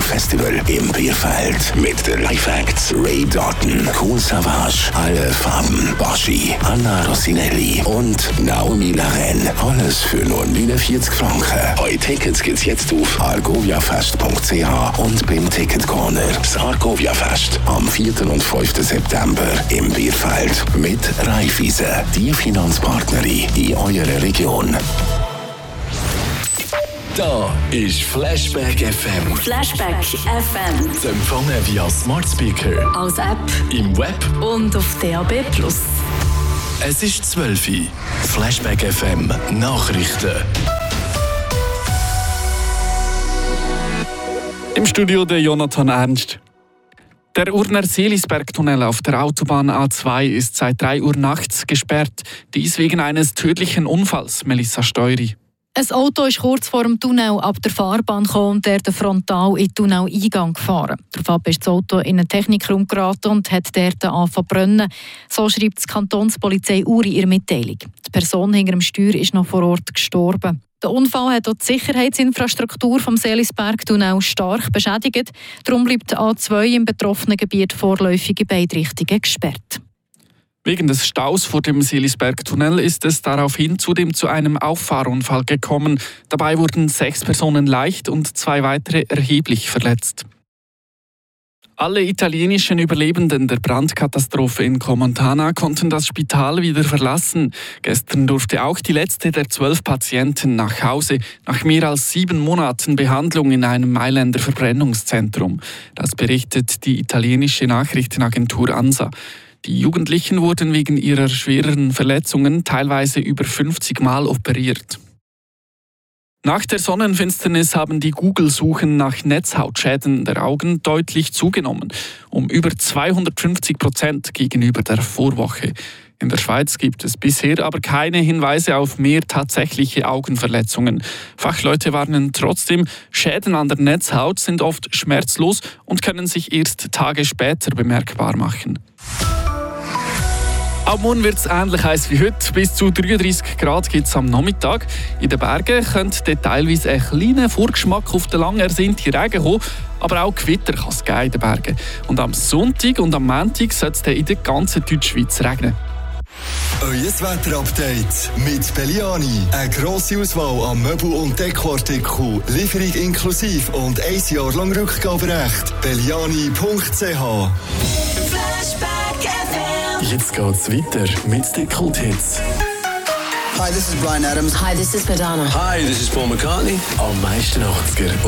Festival im Bierfeld mit den Live-Acts Ray Doughton, Kool Savas, Alle Farben, Baschi, Anna Rossinelli und Naomi Laren. Alles für nur 49 Franken. Eure Tickets gibt's jetzt auf argoviafest.ch und beim Ticketcorner. Das Argovia-Fest am 4. und 5. September im Bierfeld mit Raiffeisen, die Finanzpartnerin in eurer Region. Da ist Flashback FM. Flashback FM. Zu empfangen via Smart Speaker, Als App im Web und auf DAB+. Es ist 12 Uhr. Flashback FM Nachrichten. Im Studio der Jonathan Ernst. Der Urner-Seelisberg-Tunnel auf der Autobahn A2 ist seit 3 Uhr nachts gesperrt. Dies wegen eines tödlichen Unfalls, Melissa Steury. Ein Auto ist kurz vor dem Tunnel ab der Fahrbahn gekommen und der frontal in den Tunneleingang gefahren. Daraufhin ist das Auto in einen Technikraum geraten und hat dort angefangen zu brennen. So schreibt die Kantonspolizei Uri in ihrer Mitteilung. Die Person hinter dem Steuer ist noch vor Ort gestorben. Der Unfall hat auch die Sicherheitsinfrastruktur vom Seelisberg-Tunnel stark beschädigt. Darum bleibt die A2 im betroffenen Gebiet vorläufig in beide Richtungen gesperrt. Wegen des Staus vor dem Seelisberg-Tunnel ist es daraufhin zudem zu einem Auffahrunfall gekommen. Dabei wurden 6 Personen leicht und 2 weitere erheblich verletzt. Alle italienischen Überlebenden der Brandkatastrophe in Crans-Montana konnten das Spital wieder verlassen. Gestern durfte auch die letzte der 12 Patienten nach Hause, nach mehr als 7 Monaten Behandlung in einem Mailänder Verbrennungszentrum. Das berichtet die italienische Nachrichtenagentur ANSA. Die Jugendlichen wurden wegen ihrer schwereren Verletzungen teilweise über 50 Mal operiert. Nach der Sonnenfinsternis haben die Google-Suchen nach Netzhautschäden der Augen deutlich zugenommen, um über 250% gegenüber der Vorwoche. In der Schweiz gibt es bisher aber keine Hinweise auf mehr tatsächliche Augenverletzungen. Fachleute warnen trotzdem, Schäden an der Netzhaut sind oft schmerzlos und können sich erst Tage später bemerkbar machen. Auch morgen wird es ähnlich heiß wie heute. Bis zu 33 Grad gibt es am Nachmittag. In den Bergen könnte teilweise ein kleiner Vorgeschmack auf den lang ersehnten Regen kommen. Aber auch Gewitter kann es geben in den Bergen. Und am Sonntag und am Montag soll es in der ganzen Deutschschweiz regnen. Euer Wetterupdate mit Belliani. Eine grosse Auswahl an Möbel- und Dekoartikeln. Lieferung inklusive und 1 Jahr lang Rückgaberecht. Belliani.ch. Jetzt geht's weiter mit den Kulthits. Hi, this is Bryan Adams. Hi, this is Madonna. Hi, this is Paul McCartney. Am meisten 80er